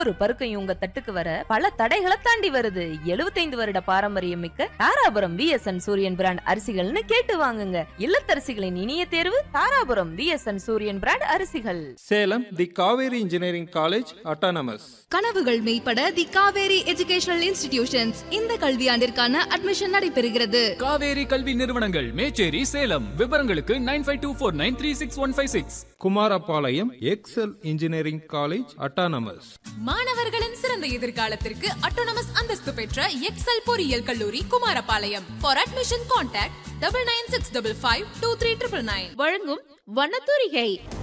ஒரு பருக்கையும் உங்க தட்டுக்கு வர பல தடைகளை தாண்டி வருது. 75 வருட பாரம்பரியம் மிக்க தாராபுரம் விஎஸ்என் சூரியன் பிராண்ட் அரிசிகள்னு கேட்டு வாங்குங்க. இல்லத்தரசிகளின் இனிய தேர்வு தாராபுரம் விஎஸ்என் சூரியன் பிராண்ட் அரிசிகள். சேலம் தி காவேரி இன்ஜினியரிங் காலேஜ் அட்டானமஸ். கனவுகள் மெய்ப்பட தி காவேரி எஜுகேஷனல் இன்ஸ்டிடியூஷன்ஸ் இந்த கல்வியாண்டிற்கான அட்மிஷன் நடைபெறுகிறது. காவேரி கல்வி நிறுவனங்கள் மேச்சேரி சேலம். விவரங்களுக்கு 9524936156. Kumarapalayam XL engineering college autonomous. மாணவர்களின் சிறந்த எதிர்காலத்திற்கு அட்டானமஸ் அந்தஸ்து பெற்ற எக்ஸல் பொறியியல் கல்லூரி குமாரபாளையம். For admission contact 9965523999. வழங்கும் வண்ணத்தூரிகை.